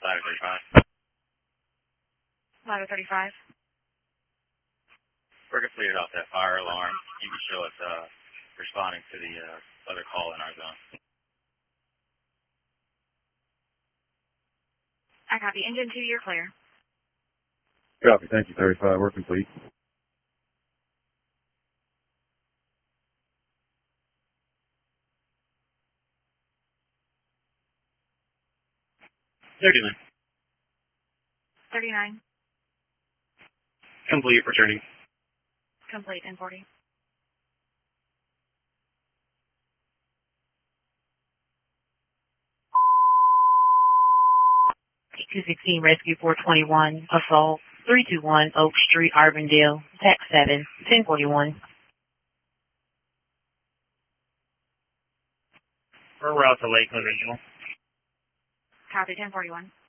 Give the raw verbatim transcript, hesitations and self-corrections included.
Ladder thirty-five. Ladder thirty-five. We're completed off that fire alarm. You can show us uh, responding to the uh, other call in our zone. I copy. Engine two, you're clear. Copy. Thank you, thirty-five. We're complete. thirty-nine. thirty-nine. Complete, returning. Complete. ten forty. two sixteen Rescue four twenty-one, assault, three two one Oak Street, Arbondale, tax seven, ten forty-one. We're route to Lakeland Regional. Copy. ten forty-one.